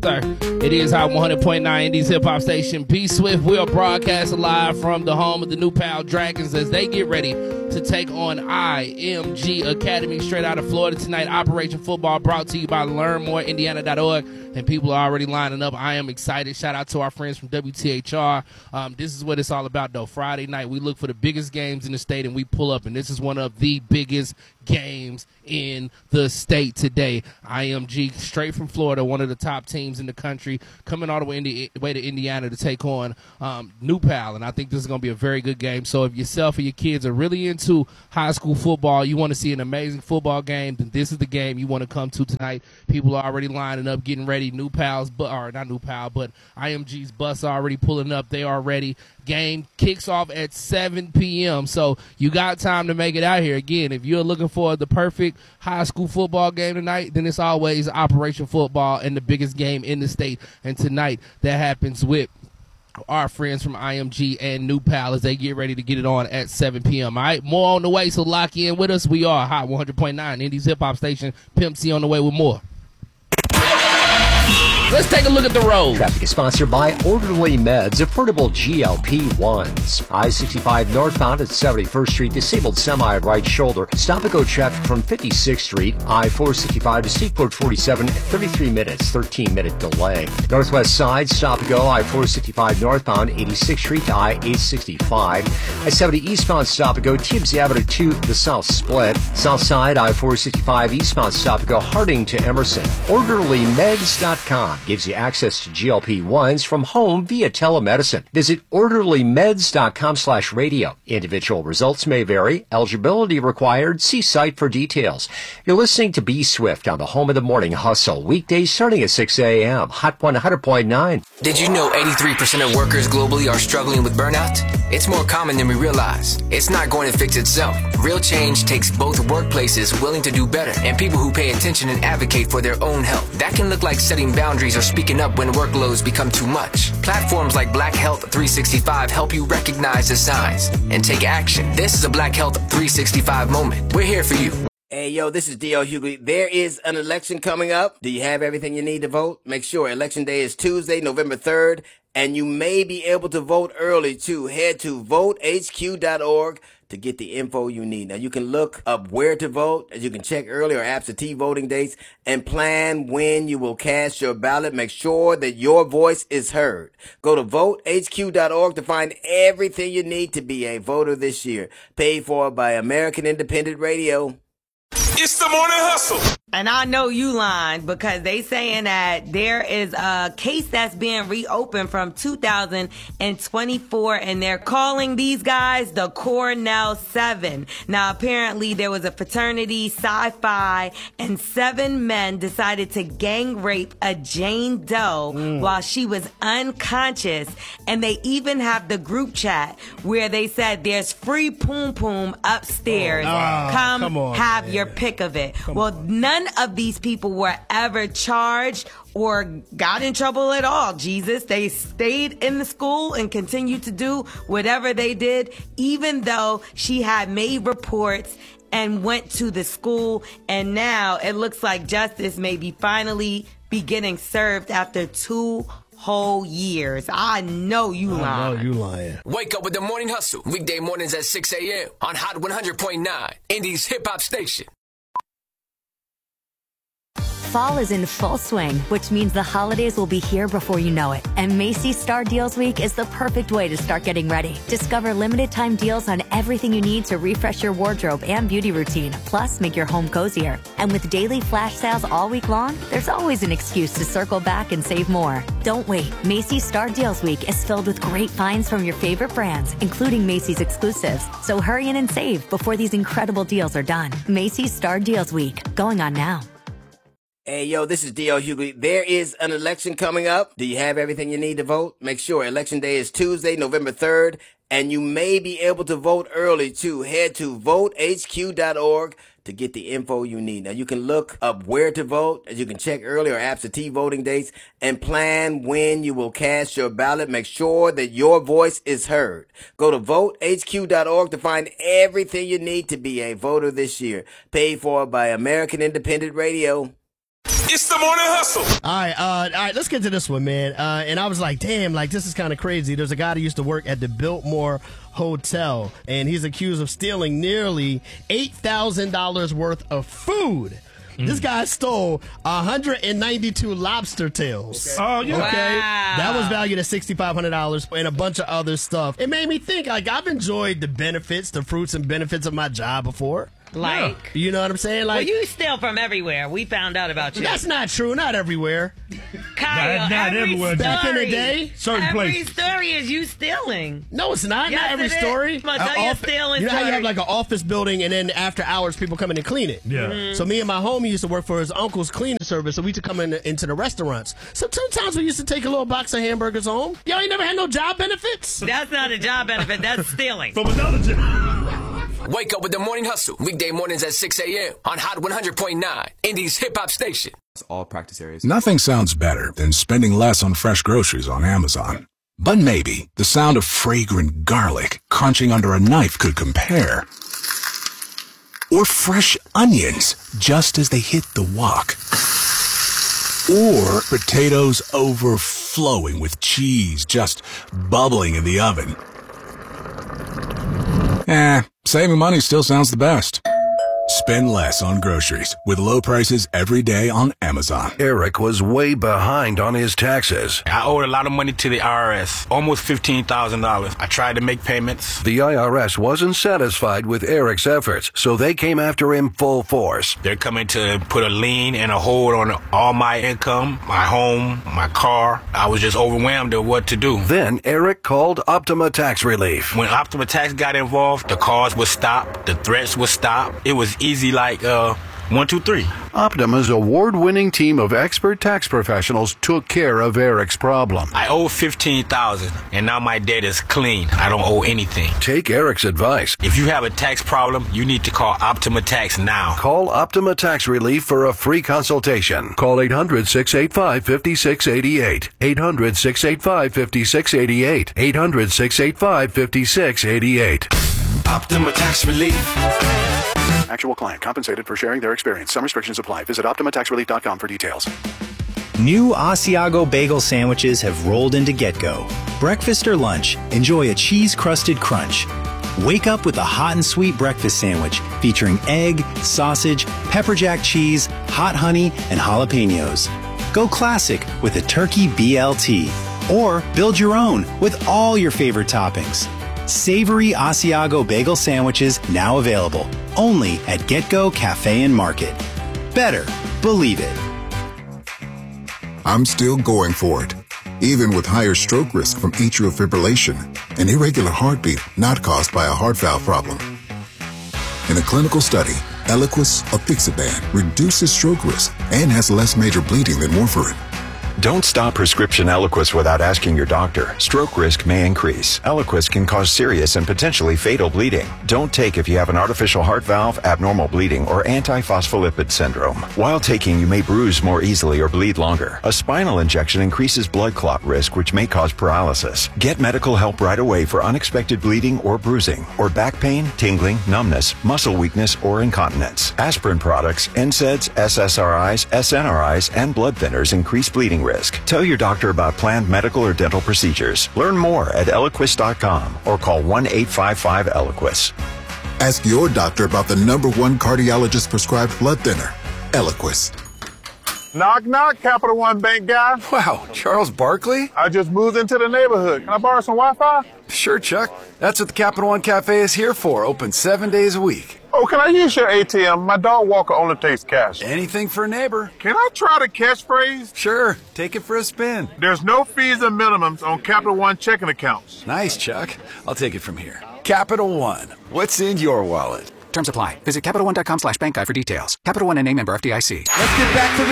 sir. It is our 100.9 Indies hip hop station, B Swift. We are broadcasting live from the home of the New Pal Dragons as they get ready to take on IMG Academy straight out of Florida tonight. Operation Football brought to you by LearnMoreIndiana.org, and people are already lining up. I am excited. Shout out to our friends from WTHR. This is what it's all about, though. Friday night, we look for the biggest games in the state, and we pull up, and this is one of the biggest games in the state today. IMG, straight from Florida, one of the top teams in the country, coming all the way to Indiana to take on New Pal, and I think this is going to be a very good game. So if yourself or your kids are really into high school football, you want to see an amazing football game, then this is the game you want to come to tonight. People are already lining up, getting ready. New Pal's, or not New Pal, but IMG's bus already pulling up. They are ready. Game kicks off at 7 p.m., so you got time to make it out here. Again, if you're looking for the perfect high school football game tonight, then it's always Operation Football and the biggest game in the state. And tonight, that happens with our friends from IMG and New Pal as they get ready to get it on at 7 p.m. All right, more on the way, so lock in with us. We are Hot 100.9 Indies hip hop station. Pimp C on the way with more. Let's take a look at the road. Traffic is sponsored by Orderly Meds, affordable GLP-1s. I-65 northbound at 71st Street, disabled semi right shoulder. Stop and go traffic from 56th Street. I-465 to Seaport 47 at 33 minutes, 13-minute delay. Northwest side, stop and go I-465 northbound, 86th Street to I-865. I-70 eastbound, stop and go Tibbs Avenue to the south split. South side, I-465 eastbound, stop and go Harding to Emerson. OrderlyMeds.com gives you access to GLP-1s from home via telemedicine. Visit orderlymeds.com/radio. Individual results may vary. Eligibility required. See site for details. You're listening to B Swift on the home of the morning hustle. Weekdays starting at 6 a.m. Hot 100.9. Did you know 83% of workers globally are struggling with burnout? It's more common than we realize. It's not going to fix itself. Real change takes both workplaces willing to do better and people who pay attention and advocate for their own health. That can look like setting boundaries or speaking up when workloads become too much. Platforms like Black Health 365 help you recognize the signs and take action. This is a Black Health 365 moment. We're here for you. Hey, yo, this is D.L. Hughley. There is an election coming up. Do you have everything you need to vote? Make sure Election Day is Tuesday, November 3rd, and you may be able to vote early, too. Head to votehq.org to get the info you need. Now, you can look up where to vote, as you can check early or absentee voting dates, and plan when you will cast your ballot. Make sure that your voice is heard. Go to votehq.org to find everything you need to be a voter this year. Paid for by American Independent Radio. It's the morning hustle. And I know you lying because they saying that there is a case that's being reopened from 2024 and they're calling these guys the Cornell 7. Now apparently there was a fraternity, Sci-Fi, and 7 men decided to gang rape a Jane Doe while she was unconscious. And they even have the group chat where they said there's free poom poom upstairs. Come on, have your pick of it. None of these people were ever charged or got in trouble at all. Jesus, they stayed in the school and continued to do whatever they did, even though she had made reports and went to the school. And now it looks like justice may be finally be getting served after 2 whole years. I know you lying. I know you lying. Wake up with the morning hustle. Weekday mornings at 6 a.m. on Hot 100.9, Indies hip hop station. Fall is in full swing, which means the holidays will be here before you know it. And Macy's Star Deals Week is the perfect way to start getting ready. Discover limited time deals on everything you need to refresh your wardrobe and beauty routine, plus make your home cozier. And with daily flash sales all week long, there's always an excuse to circle back and save more. Don't wait. Macy's Star Deals Week is filled with great finds from your favorite brands, including Macy's exclusives. So hurry in and save before these incredible deals are done. Macy's Star Deals Week, going on now. Hey, yo, this is D.L. Hughley. There is an election coming up. Do you have everything you need to vote? Make sure Election Day is Tuesday, November 3rd, and you may be able to vote early, too. Head to votehq.org to get the info you need. Now, you can look up where to vote, as you can check early or absentee voting dates, and plan when you will cast your ballot. Make sure that your voice is heard. Go to votehq.org to find everything you need to be a voter this year. Paid for by American Independent Radio. It's the Morning Hustle. All right, let's get to this one, man. And I was like, damn, like, this is kind of crazy. There's a guy that used to work at the Biltmore Hotel, and he's accused of stealing nearly $8,000 worth of food. This guy stole 192 lobster tails. Okay. Oh, yeah. Okay. Wow. That was valued at $6,500 and a bunch of other stuff. It made me think, like, I've enjoyed the benefits, the fruits and benefits of my job before. Like, You know what I'm saying? Like, well, you steal from everywhere. We found out about you. that's not true. Not everywhere. Kyle, Not every everywhere. Back in the story- day, certain every places. story is you stealing. No, it's not. Yes, Not every it is. story. Come on, tell your stealing You know how you story. have like an office building and then after hours people come in and clean it? Yeah. Mm-hmm. So me and my homie used to work for his uncle's cleaning service, so we used to come into the restaurants. So sometimes we used to take a little box of hamburgers home. Y'all ain't never had no job benefits? That's not a job benefit. That's stealing. From another job. Wake up with the Morning Hustle. Weekday mornings at 6 a.m. on Hot 100.9, Indies hip hop station. All practice areas. Nothing sounds better than spending less on fresh groceries on Amazon. But maybe the sound of fragrant garlic crunching under a knife could compare. Or fresh onions just as they hit the wok. Or potatoes overflowing with cheese just bubbling in the oven. Saving money still sounds the best. Spend less on groceries with low prices every day on Amazon. Eric was way behind on his taxes. I owed a lot of money to the IRS, almost $15,000. I tried to make payments. The IRS wasn't satisfied with Eric's efforts, so they came after him full force. They're coming to put a lien and a hold on all my income, my home, my car. I was just overwhelmed at what to do. Then Eric called Optima Tax Relief. When Optima Tax got involved, the calls would stop, the threats would stop. It was easy like 1, 2, 3. Optima's award-winning team of expert tax professionals took care of Eric's problem. I owe $15,000 and now my debt is clean. I don't owe anything. Take Eric's advice. If you have a tax problem, you need to call Optima Tax now. Call Optima Tax Relief for a free consultation. Call 800-685-5688. 800-685-5688. 800-685-5688. Optima Tax Relief. Actual client compensated for sharing their experience. Some restrictions apply. Visit OptimaTaxRelief.com for details. New Asiago bagel sandwiches have rolled into GetGo. Breakfast or lunch, enjoy a cheese-crusted crunch. Wake up with a hot and sweet breakfast sandwich featuring egg, sausage, pepper jack cheese, hot honey, and jalapenos. Go classic with a turkey BLT. Or build your own with all your favorite toppings. Savory Asiago bagel sandwiches now available only at GetGo Cafe and Market. Better believe it. I'm still going for it, even with higher stroke risk from atrial fibrillation, an irregular heartbeat not caused by a heart valve problem. In a clinical study, Eliquis apixaban reduces stroke risk and has less major bleeding than warfarin. Don't stop prescription Eliquis without asking your doctor. Stroke risk may increase. Eliquis can cause serious and potentially fatal bleeding. Don't take if you have an artificial heart valve, abnormal bleeding, or antiphospholipid syndrome. While taking, you may bruise more easily or bleed longer. A spinal injection increases blood clot risk, which may cause paralysis. Get medical help right away for unexpected bleeding or bruising, or back pain, tingling, numbness, muscle weakness, or incontinence. Aspirin products, NSAIDs, SSRIs, SNRIs, and blood thinners increase bleeding risk. Tell your doctor about planned medical or dental procedures. Learn more at Eliquis.com or call 1-855-ELIQUIS. Ask your doctor about the #1 cardiologist prescribed blood thinner, Eliquis. Knock, knock, Capital One Bank guy. Wow, Charles Barkley? I just moved into the neighborhood. Can I borrow some Wi-Fi? Sure, Chuck. That's what the Capital One Cafe is here for. Open 7 days a week. Oh, can I use your ATM? My dog walker only takes cash. Anything for a neighbor. Can I try the catchphrase? Sure, take it for a spin. There's no fees and minimums on Capital One checking accounts. Nice, Chuck. I'll take it from here. Capital One. What's in your wallet? Terms apply. Visit CapitalOne.com/bankguide for details. Capital One and a member FDIC. Let's get back to